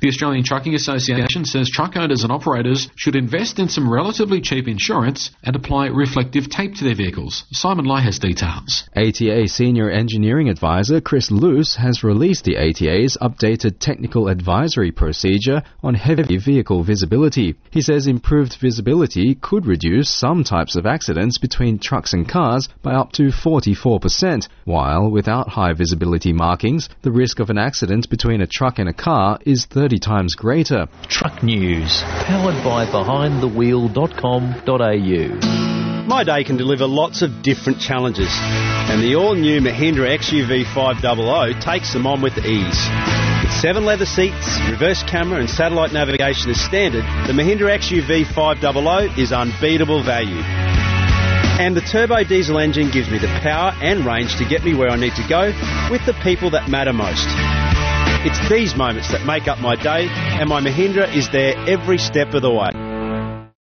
The Australian Trucking Association says truck owners and operators should invest in some relatively cheap insurance and apply reflective tape to their vehicles. Simon Lai has details. ATA Senior Engineering Advisor Chris Luce has released the ATA's updated technical advisory procedure on heavy vehicle visibility. He says improved visibility could reduce some types of accidents between trucks and cars by up to 44%, while without high visibility markings, the risk of an accident between a truck and a car is 30 times greater. Truck News, powered by behindthewheel.com.au. My day can deliver lots of different challenges, and the all-new Mahindra XUV 500 takes them on with ease. With 7 leather seats, reverse camera and satellite navigation as standard, the Mahindra XUV 500 is unbeatable value. And the turbo diesel engine gives me the power and range to get me where I need to go with the people that matter most. It's these moments that make up my day, and my Mahindra is there every step of the way.